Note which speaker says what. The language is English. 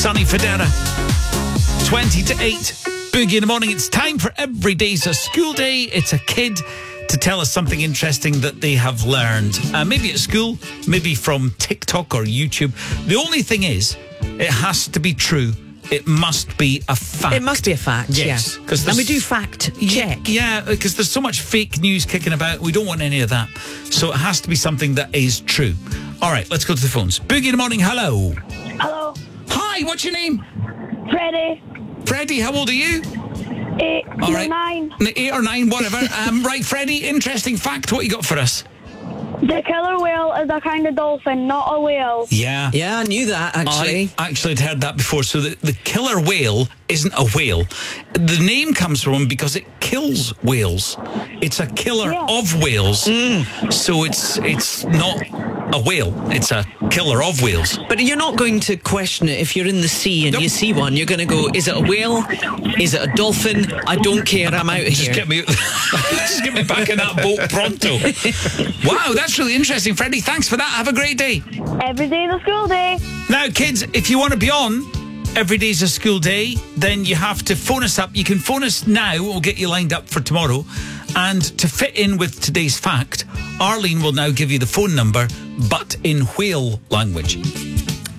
Speaker 1: Sonny Fodera. 20 to 8. Boogie in the morning. It's time for Every Day's a School Day. It's a kid to tell us something interesting that they have learned. Maybe at school, maybe from TikTok or YouTube. The only thing is, it has to be true. It must be a fact.
Speaker 2: It must be a fact,
Speaker 1: yes.
Speaker 2: Yeah. And we do fact check.
Speaker 1: Yeah, because there's so much fake news kicking about. We don't want any of that. So it has to be something that is true. All right, let's go to the phones. Boogie in the morning, hello.
Speaker 3: Hello.
Speaker 1: Hi, what's your name?
Speaker 3: Freddie.
Speaker 1: Freddie, how old are you?
Speaker 3: 8
Speaker 1: All
Speaker 3: or
Speaker 1: right.
Speaker 3: 9.
Speaker 1: 8 or 9, whatever. Right, Freddie, interesting fact. What you got for us?
Speaker 3: The killer whale is a kind of dolphin, not a whale.
Speaker 1: Yeah.
Speaker 2: Yeah, I knew that, actually.
Speaker 1: I actually had heard that before. So the killer whale isn't a whale. The name comes from because it kills whales. It's a killer of whales. So it's not a whale. It's a killer of whales.
Speaker 2: But you're not going to question it if you're in the sea and you see one. You're going to go, is it a whale? Is it a dolphin? I don't care. I'm out of here.
Speaker 1: Just get me back in that boat pronto. Wow, that's really interesting, Freddie. Thanks for that. Have a great day.
Speaker 3: Every day is a school day.
Speaker 1: Now, kids, if you want to be on Every Day's a School Day, then you have to phone us up. You can phone us now. We'll get you lined up for tomorrow. And to fit in with today's fact, Arlene will now give you the phone number, but in whale language.